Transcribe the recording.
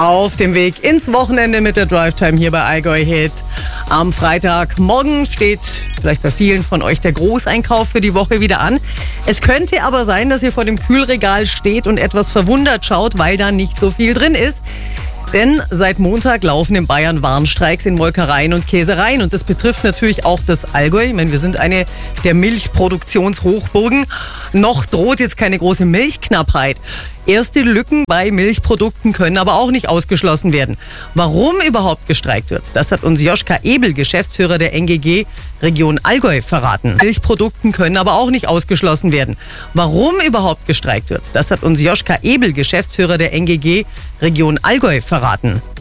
Auf dem Weg ins Wochenende mit der Drive Time hier bei Allgäu Hit. Am Freitagmorgen steht vielleicht bei vielen von euch der Großeinkauf für die Woche wieder an. Es könnte aber sein, dass ihr vor dem Kühlregal steht und etwas verwundert schaut, weil da nicht so viel drin ist. Denn seit Montag laufen in Bayern Warnstreiks in Molkereien und Käsereien. Und das betrifft natürlich auch das Allgäu. Ich meine, wir sind eine der Milchproduktionshochburgen. Noch droht jetzt keine große Milchknappheit. Erste Lücken bei Milchprodukten können aber auch nicht ausgeschlossen werden. Warum überhaupt gestreikt wird, das hat uns Joschka Ebel, Geschäftsführer der NGG Region Allgäu, verraten. Milchprodukten können aber auch nicht ausgeschlossen werden. Warum überhaupt gestreikt wird, das hat uns Joschka Ebel, Geschäftsführer der NGG Region Allgäu, verraten.